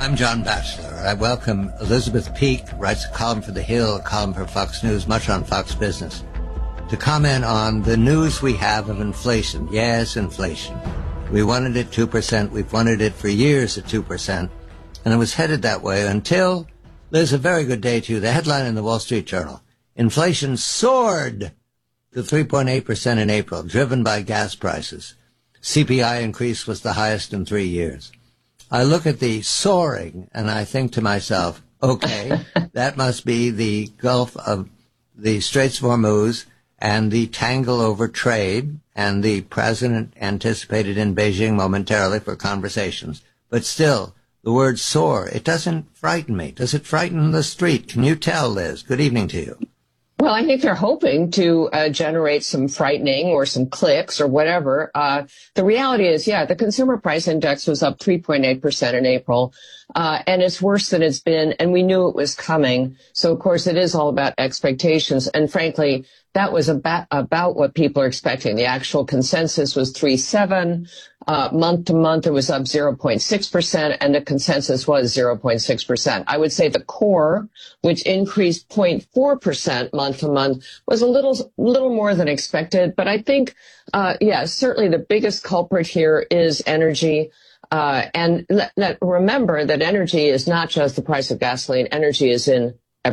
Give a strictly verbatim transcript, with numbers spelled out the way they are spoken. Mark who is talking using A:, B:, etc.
A: I'm John Batchelor. I welcome Elizabeth Peake, writes a column for The Hill, a column for Fox News, much on Fox Business, to comment on the news we have of inflation. Yes, inflation. We wanted it two percent. We've wanted it for years at two percent. And it was headed that way until, Liz, a very good day to you. The headline in the Wall Street Journal: inflation soared to three point eight percent in April, driven by gas prices. C P I increase was the highest in three years. I look at the soaring and I think to myself, okay, that must be the Gulf of the Straits of Hormuz and the tangle over trade, and the president anticipated in Beijing momentarily for conversations. But still, the word soar, it doesn't frighten me. Does it frighten the street? Can you tell, Liz? Good evening to you.
B: Well, I think they're hoping to uh, generate some frightening or some clicks or whatever. Uh, the reality is, yeah, the consumer price index was up three point eight percent in April, uh, and it's worse than it's been, and we knew it was coming. So, of course, it is all about expectations, and frankly, that was about, about what people are expecting. The actual consensus was three point seven. Uh, month to month, it was up zero point six percent, and the consensus was zero point six percent. I would say the core, which increased zero point four percent month to month, was a little, little more than expected. But I think, uh, yeah, certainly the biggest culprit here is energy. Uh, and let, let remember that energy is not just the price of gasoline. Energy is in